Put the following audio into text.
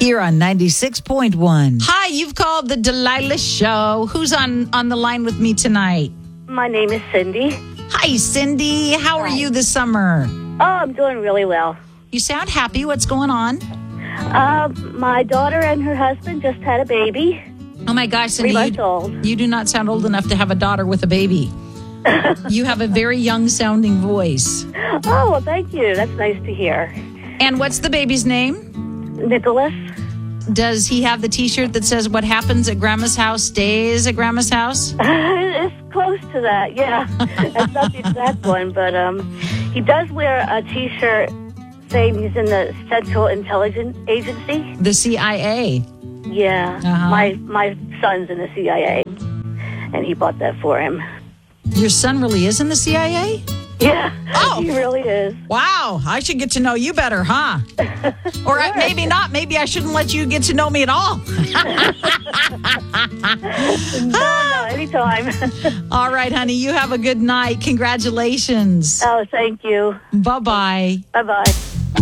here on 96.1. Hi, you've called the Delilah Show. Who's on the line with me tonight? My name is Cindy. Hi, Cindy. How are you this summer? Oh, I'm doing really well. You sound happy. What's going on? My daughter and her husband just had a baby. Oh, my gosh, Cindy. 3 months old. You do not sound old enough to have a daughter with a baby. You have a very young-sounding voice. Oh, well, thank you. That's nice to hear. And what's the baby's name? Nicholas? Does he have the T-shirt that says, "What happens at Grandma's house stays at Grandma's house"? It's close to that, yeah. That's not the exact one, but he does wear a T-shirt saying he's in the Central Intelligence Agency. The CIA. Yeah. Uh-huh. My son's in the CIA, and he bought that for him. Your son really is in the CIA? Yeah, Oh. he really is. Wow, I should get to know you better, huh? Or maybe not. Maybe I shouldn't let you get to know me at all. No, anytime. All right, honey, you have a good night. Congratulations. Oh, thank you. Bye-bye. Bye-bye.